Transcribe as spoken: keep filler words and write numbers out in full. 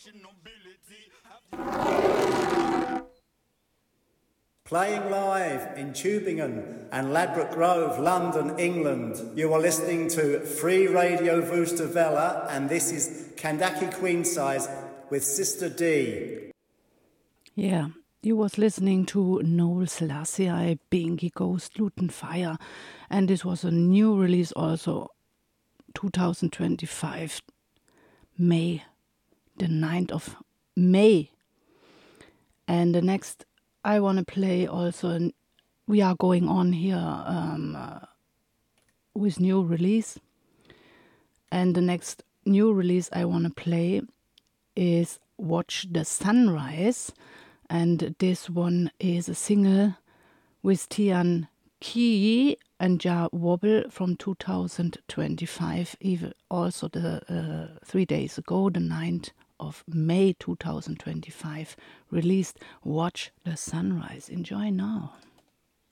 Playing live in Tübingen and Ladbroke Grove, London, England. You are listening to Free Radio Wooster Welle, and this is Kandaki Queen Size with Sister D. Yeah, you was listening to Noel Selassie, Bingy Ghost, Luton Fire, and this was a new release also, twenty twenty-five, May, the ninth of May. And the next I want to play also, and we are going on here um, uh, with new release. And the next new release I want to play is Watch the Sunrise. And this one is a single with Tian Ki and Ja Wobble from two thousand twenty-five, even also the uh, three days ago, the ninth of May two thousand twenty-five, released Watch the Sunrise. Enjoy now.